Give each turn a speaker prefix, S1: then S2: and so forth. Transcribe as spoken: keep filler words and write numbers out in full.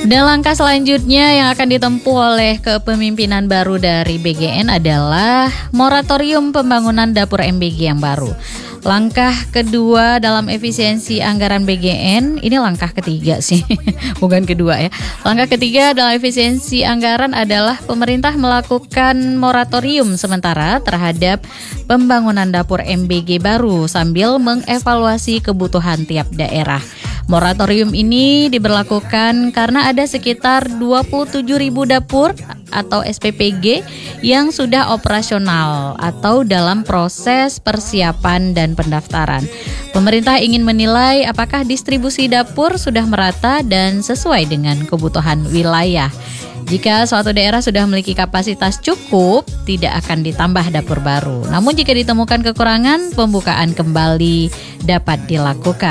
S1: Dan langkah selanjutnya yang akan ditempuh oleh kepemimpinan baru dari B G N adalah moratorium pembangunan dapur M B G yang baru. Langkah kedua dalam efisiensi anggaran B G N, ini langkah ketiga sih, bukan kedua ya. Langkah ketiga dalam efisiensi anggaran adalah pemerintah melakukan moratorium sementara terhadap pembangunan dapur M B G baru sambil mengevaluasi kebutuhan tiap daerah. Moratorium ini diberlakukan karena ada sekitar dua puluh tujuh ribu dapur atau S P P G yang sudah operasional atau dalam proses persiapan dan pendaftaran. Pemerintah ingin menilai apakah distribusi dapur sudah merata dan sesuai dengan kebutuhan wilayah. Jika suatu daerah sudah memiliki kapasitas cukup, tidak akan ditambah dapur baru. Namun jika ditemukan kekurangan, pembukaan kembali dapat dilakukan.